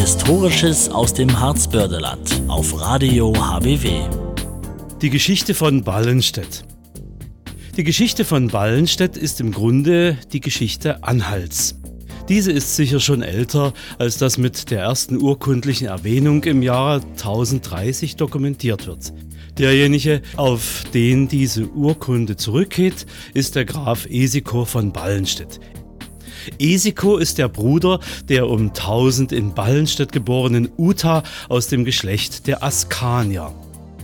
Historisches aus dem Harzbörderland auf Radio HBW. Die Geschichte von Ballenstedt. Die Geschichte von Ballenstedt ist im Grunde die Geschichte Anhalts. Diese ist sicher schon älter, als das mit der ersten urkundlichen Erwähnung im Jahr 1030 dokumentiert wird. Derjenige, auf den diese Urkunde zurückgeht, ist der Graf Esiko von Ballenstedt. Esiko ist der Bruder der um 1000 in Ballenstedt geborenen Uta aus dem Geschlecht der Askanier.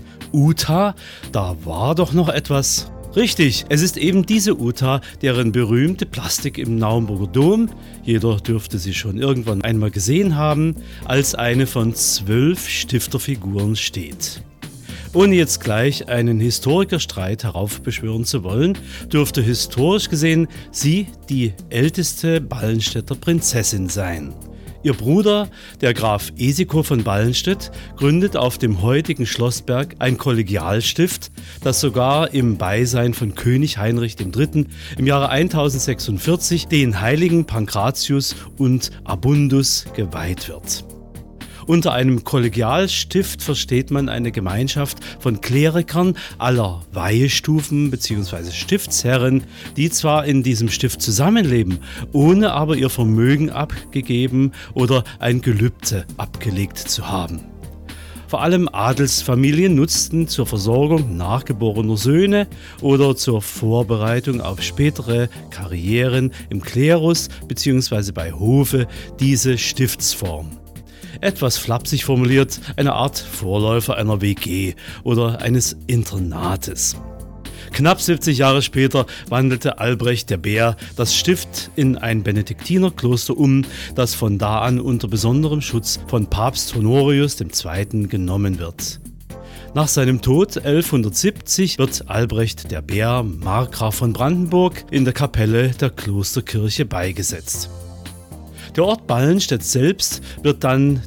Uta, da war doch noch etwas. Richtig, es ist eben diese Uta, deren berühmte Plastik im Naumburger Dom, jeder dürfte sie schon irgendwann einmal gesehen haben, als eine von 12 Stifterfiguren steht. Ohne jetzt gleich einen Historikerstreit heraufbeschwören zu wollen, dürfte historisch gesehen sie die älteste Ballenstedter Prinzessin sein. Ihr Bruder, der Graf Esiko von Ballenstedt, gründet auf dem heutigen Schlossberg ein Kollegialstift, das sogar im Beisein von König Heinrich III. Im Jahre 1046 den Heiligen Pankratius und Abundus geweiht wird. Unter einem Kollegialstift versteht man eine Gemeinschaft von Klerikern aller Weihestufen bzw. Stiftsherren, die zwar in diesem Stift zusammenleben, ohne aber ihr Vermögen abgegeben oder ein Gelübde abgelegt zu haben. Vor allem Adelsfamilien nutzten zur Versorgung nachgeborener Söhne oder zur Vorbereitung auf spätere Karrieren im Klerus bzw. bei Hofe diese Stiftsform. Etwas flapsig formuliert, eine Art Vorläufer einer WG oder eines Internates. Knapp 70 Jahre später wandelte Albrecht der Bär das Stift in ein Benediktinerkloster um, das von da an unter besonderem Schutz von Papst Honorius II. Genommen wird. Nach seinem Tod 1170 wird Albrecht der Bär, Markgraf von Brandenburg, in der Kapelle der Klosterkirche beigesetzt. Der Ort Ballenstedt selbst wird dann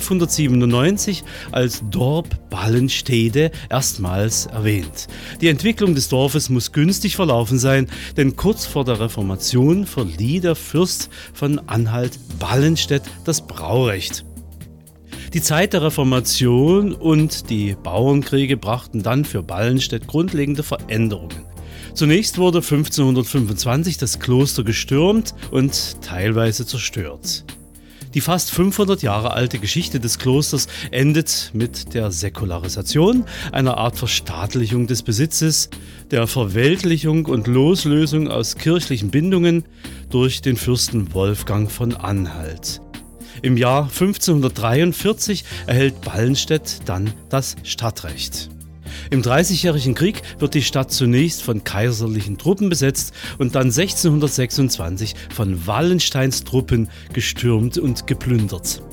1297 als Dorp Ballenstede erstmals erwähnt. Die Entwicklung des Dorfes muss günstig verlaufen sein, denn kurz vor der Reformation verlieh der Fürst von Anhalt Ballenstedt das Braurecht. Die Zeit der Reformation und die Bauernkriege brachten dann für Ballenstedt grundlegende Veränderungen. Zunächst wurde 1525 das Kloster gestürmt und teilweise zerstört. Die fast 500 Jahre alte Geschichte des Klosters endet mit der Säkularisation, einer Art Verstaatlichung des Besitzes, der Verweltlichung und Loslösung aus kirchlichen Bindungen durch den Fürsten Wolfgang von Anhalt. Im Jahr 1543 erhält Ballenstedt dann das Stadtrecht. Im Dreißigjährigen Krieg wird die Stadt zunächst von kaiserlichen Truppen besetzt und dann 1626 von Wallensteins Truppen gestürmt und geplündert.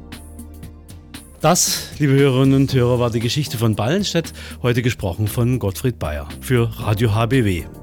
Das, liebe Hörerinnen und Hörer, war die Geschichte von Ballenstedt, heute gesprochen von Gottfried Bayer für Radio HBW.